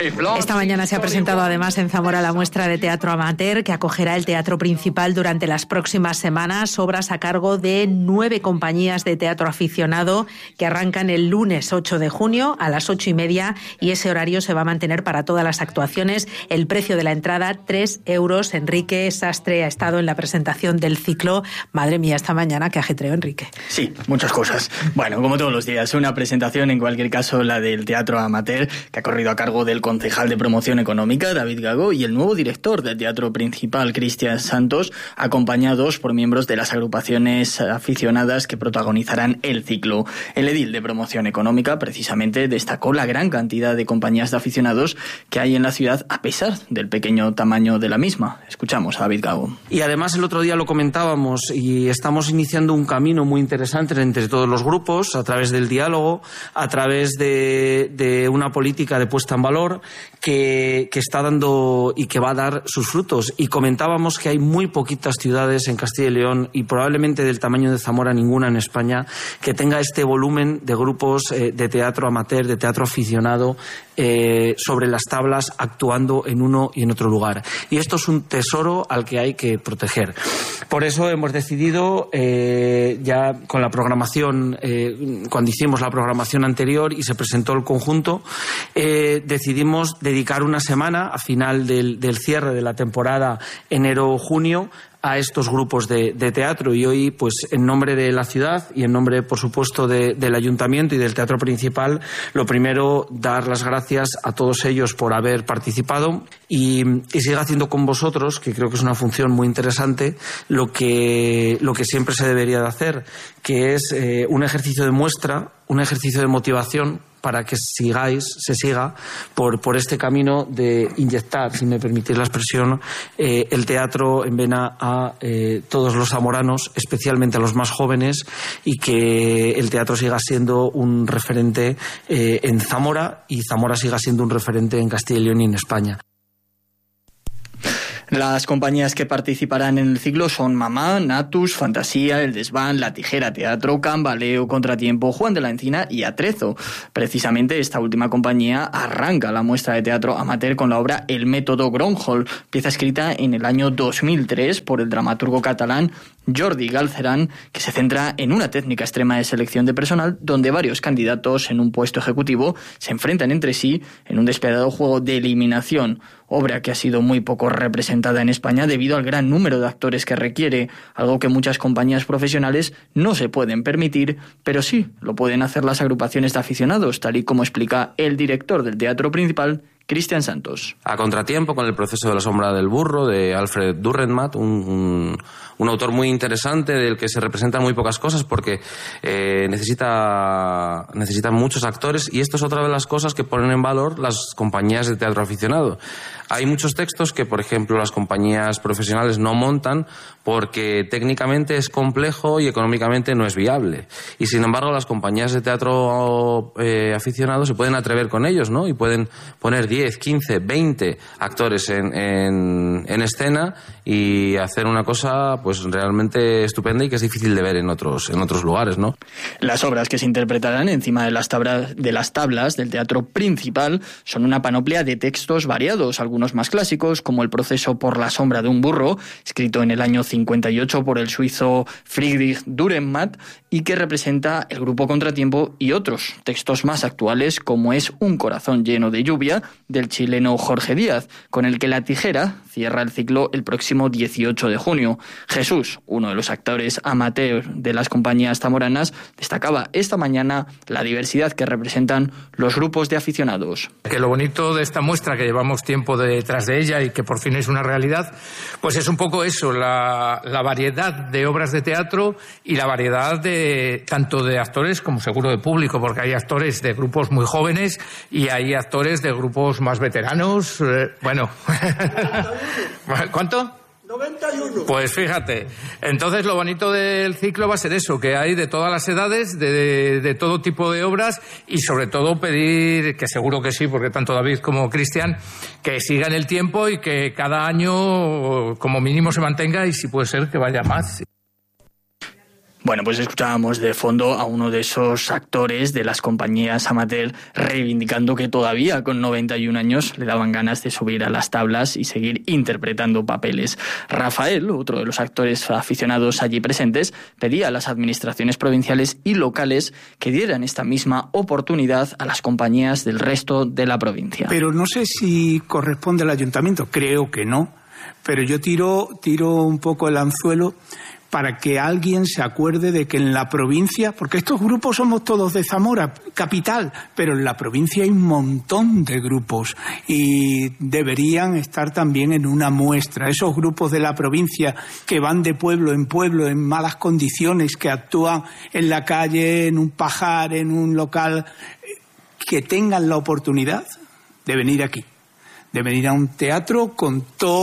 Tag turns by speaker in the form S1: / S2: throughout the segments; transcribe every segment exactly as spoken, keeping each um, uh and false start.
S1: Esta mañana se ha presentado además en Zamora la muestra de teatro amateur que acogerá el Teatro Principal durante las próximas semanas. Obras a cargo de nueve compañías de teatro aficionado que arrancan el lunes ocho de junio a las ocho y media y ese horario se va a mantener para todas las actuaciones. El precio de la entrada, tres euros. Enrique Sastre ha estado en la presentación del ciclo. Madre mía, esta mañana qué ajetreo, Enrique.
S2: Sí, muchas cosas. Bueno, como todos los días, una presentación, en cualquier caso la del teatro amateur, que ha corrido a cargo del concejal de promoción económica, David Gago, y el nuevo director del Teatro Principal, Cristian Santos, acompañados por miembros de las agrupaciones aficionadas que protagonizarán el ciclo. El edil de promoción económica precisamente destacó la gran cantidad de compañías de aficionados que hay en la ciudad a pesar del pequeño tamaño de la misma. Escuchamos a David Gago.
S3: Y además el otro día lo comentábamos y estamos iniciando un camino muy interesante entre todos los grupos a través del diálogo, a través de, de una política de puesta en valor que, que está dando y que va a dar sus frutos. Y comentábamos que hay muy poquitas ciudades en Castilla y León y probablemente del tamaño de Zamora ninguna en España que tenga este volumen de grupos eh, de teatro amateur, de teatro aficionado eh, sobre las tablas actuando en uno y en otro lugar. Y esto es un tesoro al que hay que proteger. Por eso hemos decidido eh, ya con la programación, eh, cuando hicimos la programación anterior y se presentó el conjunto, eh, decidimos dedicar una semana a final del, del cierre de la temporada enero-junio a estos grupos de, de teatro y hoy, pues en nombre de la ciudad y en nombre, por supuesto, de, del Ayuntamiento y del Teatro Principal, lo primero, dar las gracias a todos ellos por haber participado y, y siga haciendo con vosotros, que creo que es una función muy interesante, lo que, lo que siempre se debería de hacer, que es eh, un ejercicio de muestra, un ejercicio de motivación para que sigáis, se siga por, por este camino de inyectar, si me permitís la expresión, eh, el teatro en vena a eh, todos los zamoranos, especialmente a los más jóvenes, y que el teatro siga siendo un referente eh, en Zamora y Zamora siga siendo un referente en Castilla y León y en España.
S2: Las compañías que participarán en el ciclo son Mamá, Natus, Fantasía, El Desván, La Tijera Teatro, Cambaleo, Contratiempo, Juan de la Encina y Atrezo. Precisamente esta última compañía arranca la muestra de teatro amateur con la obra El Método Gronholm, pieza escrita en el año dos mil tres por el dramaturgo catalán Jordi Galceran, que se centra en una técnica extrema de selección de personal donde varios candidatos en un puesto ejecutivo se enfrentan entre sí en un despiadado juego de eliminación, obra que ha sido muy poco representada en España debido al gran número de actores que requiere, algo que muchas compañías profesionales no se pueden permitir, pero sí lo pueden hacer las agrupaciones de aficionados, tal y como explica el director del Teatro Principal, Cristian Santos.
S4: A contratiempo con el proceso de la sombra del burro de Alfred Durrenmatt, un, un, un autor muy interesante del que se representan muy pocas cosas porque eh, necesita, necesita muchos actores y esto es otra de las cosas que ponen en valor las compañías de teatro aficionado. Hay muchos textos que, por ejemplo, las compañías profesionales no montan porque técnicamente es complejo y económicamente no es viable. Y sin embargo, las compañías de teatro eh, aficionado se pueden atrever con ellos, ¿no? Y pueden poner diez, quince, veinte actores en, en, en escena y hacer una cosa pues realmente estupenda y que es difícil de ver en otros, en otros lugares, ¿no?
S2: Las obras que se interpretarán encima de las, tablas, de las tablas del Teatro Principal son una panoplia de textos variados, algunos más clásicos, como El proceso por la sombra de un burro, escrito en el año cincuenta y ocho por el suizo Friedrich Dürrenmatt, y que representa el grupo Contratiempo, y otros textos más actuales, como es Un corazón lleno de lluvia, del chileno Jorge Díaz, con el que La Tijera cierra el ciclo el próximo dieciocho de junio. Jesús, uno de los actores amateur de las compañías zamoranas, destacaba esta mañana la diversidad que representan los grupos de aficionados.
S5: Que lo bonito de esta muestra, que llevamos tiempo detrás de ella y que por fin es una realidad, pues es un poco eso, la, la variedad de obras de teatro y la variedad de tanto de actores como seguro de público, porque hay actores de grupos muy jóvenes y hay actores de grupos más veteranos. Eh, bueno, ¿cuánto?
S6: noventa y uno.
S5: Pues fíjate, entonces lo bonito del ciclo va a ser eso, que hay de todas las edades, de, de, de todo tipo de obras y sobre todo pedir, que seguro que sí, porque tanto David como Cristian, que sigan el tiempo y que cada año como mínimo se mantenga y si puede ser que vaya más.
S2: Bueno, pues escuchábamos de fondo a uno de esos actores de las compañías amateur reivindicando que todavía con noventa y un años le daban ganas de subir a las tablas y seguir interpretando papeles. Rafael, otro de los actores aficionados allí presentes, pedía a las administraciones provinciales y locales que dieran esta misma oportunidad a las compañías del resto de la provincia.
S6: Pero no sé si corresponde al ayuntamiento, creo que no, pero yo tiro, tiro un poco el anzuelo para que alguien se acuerde de que en la provincia, porque estos grupos somos todos de Zamora, capital, pero en la provincia hay un montón de grupos y deberían estar también en una muestra. Esos grupos de la provincia que van de pueblo en pueblo en malas condiciones, que actúan en la calle, en un pajar, en un local, que tengan la oportunidad de venir aquí, de venir a un teatro con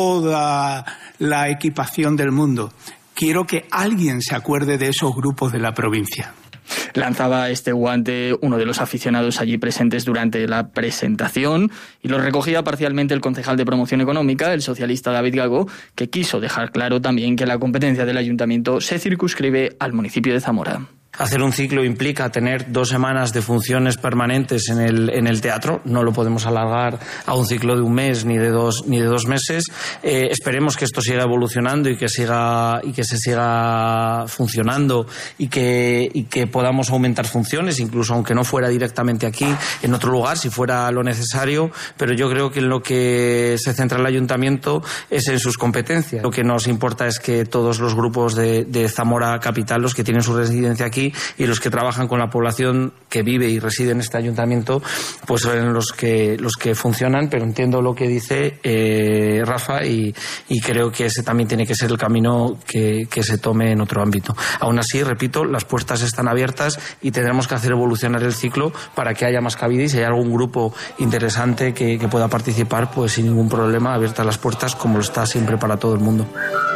S6: toda la equipación del mundo. Quiero que alguien se acuerde de esos grupos de la provincia.
S2: Lanzaba este guante uno de los aficionados allí presentes durante la presentación y lo recogía parcialmente el concejal de Promoción Económica, el socialista David Gago, que quiso dejar claro también que la competencia del ayuntamiento se circunscribe al municipio de Zamora.
S3: Hacer un ciclo implica tener dos semanas de funciones permanentes en el, en el teatro. No lo podemos alargar a un ciclo de un mes ni de dos, ni de dos meses. Eh, esperemos que esto siga evolucionando y que siga, y que se siga funcionando y que, y que podamos aumentar funciones, incluso aunque no fuera directamente aquí, en otro lugar, si fuera lo necesario. Pero yo creo que en lo que se centra el ayuntamiento es en sus competencias. Lo que nos importa es que todos los grupos de, de Zamora Capital, los que tienen su residencia aquí, y los que trabajan con la población que vive y reside en este ayuntamiento, pues son los que los que funcionan. Pero entiendo lo que dice eh, Rafa y, y creo que ese también tiene que ser el camino que, que se tome en otro ámbito. Aún así, repito, las puertas están abiertas y tendremos que hacer evolucionar el ciclo para que haya más cabida y si hay algún grupo interesante que, que pueda participar, pues sin ningún problema, abiertas las puertas como lo está siempre para todo el mundo.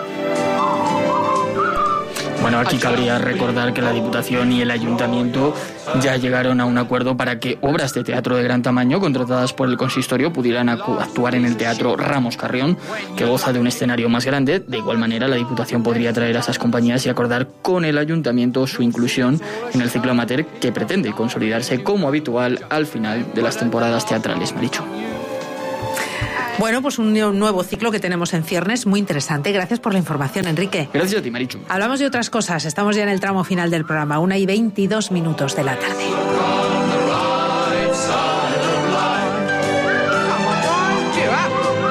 S2: Bueno, aquí cabría recordar que la Diputación y el Ayuntamiento ya llegaron a un acuerdo para que obras de teatro de gran tamaño contratadas por el consistorio pudieran actuar en el Teatro Ramos Carrión, que goza de un escenario más grande. De igual manera, la Diputación podría traer a esas compañías y acordar con el Ayuntamiento su inclusión en el ciclo amateur que pretende consolidarse como habitual al final de las temporadas teatrales. Marichu.
S1: Bueno, pues un nuevo ciclo que tenemos en ciernes, muy interesante. Gracias por la información, Enrique.
S2: Gracias a ti, Marichu.
S1: Hablamos de otras cosas. Estamos ya en el tramo final del programa, una y veintidós minutos de la tarde.